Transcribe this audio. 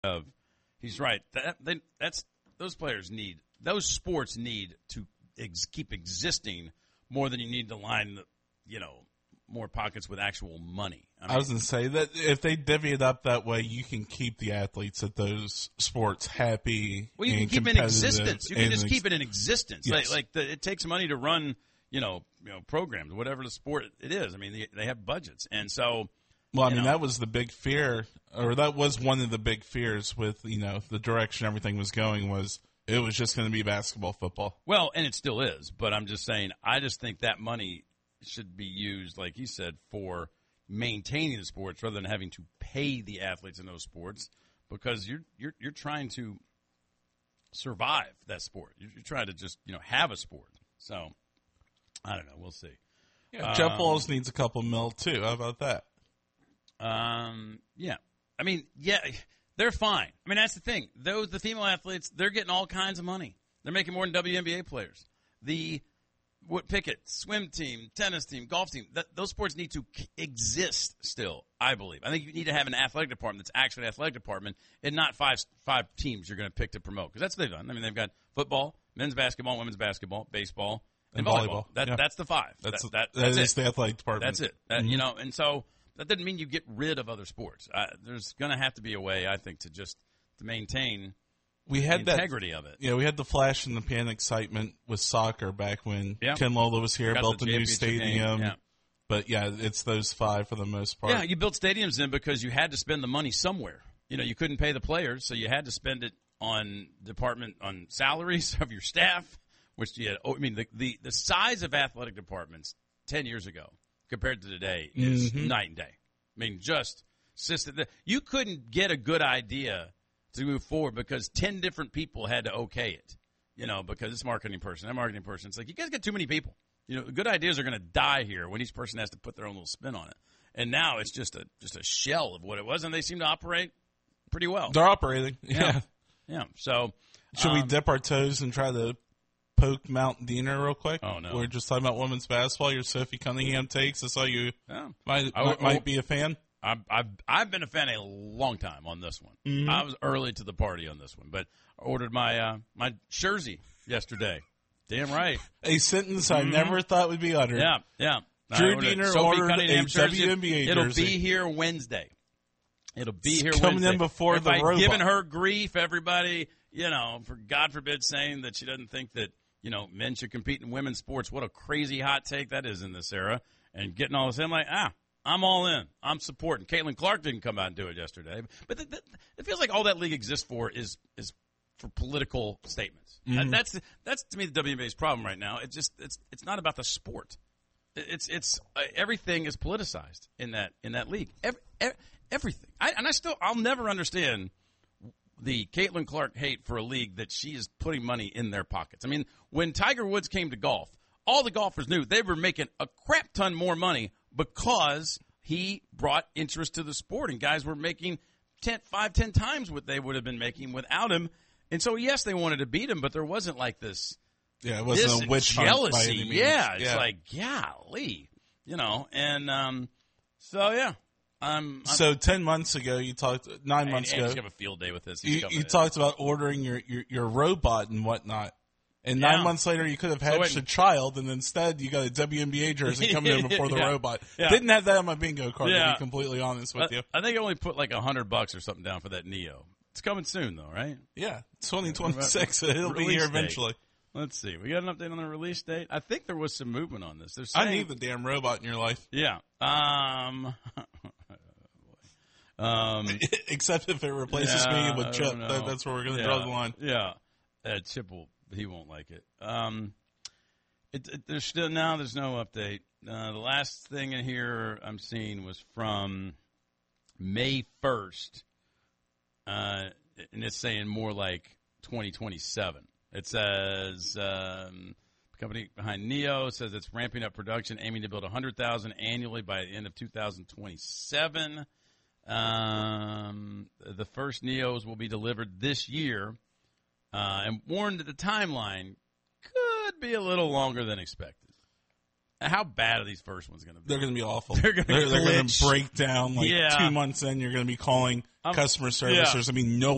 of. He's right. Those sports need to keep existing more than you need to line, more pockets with actual money. I was going to say that if they divvy it up that way, you can keep the athletes at those sports happy. Well, you can keep it in existence. You can just keep it in existence. Yes. It takes money to run, programs, whatever the sport it is. I mean, they have budgets, and so. Well, that was the big fear, or that was one of the big fears with the direction everything was going was it was just going to be basketball, football. Well, and it still is, but I'm just saying, I just think that money should be used, like you said, for maintaining the sports rather than having to pay the athletes in those sports, because you're trying to survive that sport. You're trying to just have a sport. So I don't know. We'll see. Yeah, Jeff Walls needs a couple mil too. How about that? Yeah. I mean, yeah, they're fine. I mean, that's the thing. The female athletes, they're getting all kinds of money. They're making more than WNBA players. Picket, swim team, tennis team, golf team, those sports need to exist still, I believe. I think you need to have an athletic department that's actually an athletic department and not five teams you're going to pick to promote. Because that's what they've done. I mean, they've got football, men's basketball, women's basketball, baseball, and volleyball. That's the five. That's the athletic department. That's it. And so that doesn't mean you get rid of other sports. There's going to have to be a way, I think, to maintain the integrity of it. Yeah, we had the flash and the pan excitement with soccer back when Ken Lola was here, built a new stadium. Yeah. But, it's those five for the most part. Yeah, you built stadiums in because you had to spend the money somewhere. You couldn't pay the players, so you had to spend it on salaries of your staff, which you had. I mean, the size of athletic departments 10 years ago compared to today is night and day. I mean, you couldn't get a good idea to move forward because 10 different people had to okay it, because it's marketing person, that marketing person. It's like, you guys got too many people. Good ideas are going to die here when each person has to put their own little spin on it. And now it's just a shell of what it was, and they seem to operate pretty well. They're operating. Yeah. So should we dip our toes and try to poke Mount Diener real quick? Oh, no. We're just talking about women's basketball. Your Sophie Cunningham takes. I saw you might be a fan. I've been a fan a long time on this one. Mm-hmm. I was early to the party on this one, but I ordered my jersey yesterday. Damn right. A sentence I never thought would be uttered. Yeah. Drew Diener ordered a WNBA jersey. It'll be here Wednesday. Coming in before the robot. Giving her grief, everybody, for God forbid saying that she doesn't think that, men should compete in women's sports. What a crazy hot take that is in this era. And getting all this, I'm like, I'm all in. I'm supporting. Caitlin Clark didn't come out and do it yesterday. But it feels like all that league exists for is for political statements. Mm-hmm. That's to me the WNBA's problem right now. It's not about the sport. It's everything is politicized in that league. Everything. I'll never understand the Caitlin Clark hate for a league that she is putting money in their pockets. I mean, when Tiger Woods came to golf, all the golfers knew they were making a crap ton more money because he brought interest to the sport, and guys were making 10 times what they would have been making without him. And so, yes, they wanted to beat him, but there wasn't like this. Yeah, it wasn't a witch jealousy. Hunt by any means. Yeah, it's like, golly, and so yeah. So 10 months ago, you talked. 9 months ago, he's gonna have a field day with this. You talked about ordering your robot and whatnot. And 9 months later, you could have hatched a child, and instead you got a WNBA jersey coming in before the robot. Yeah. Didn't have that on my bingo card, to be completely honest with you. I think I only put like $100 or something down for that Neo. It's coming soon, though, right? Yeah, 2026. It'll be here eventually. Let's see. We got an update on the release date. I think there was some movement on this. I need the damn robot in your life. Yeah. Except if it replaces me with Chip. That's where we're going to draw the line. Yeah. Chip he won't like it. There's no update. The last thing in here I'm seeing was from May 1st, and it's saying more like 2027. It says the company behind Neo says it's ramping up production, aiming to build 100,000 annually by the end of 2027. The first Neos will be delivered this year. And warned that the timeline could be a little longer than expected. How bad are these first ones going to be? They're going to be awful. They're going to break down 2 months in. You're going to be calling customer service. There's going to be no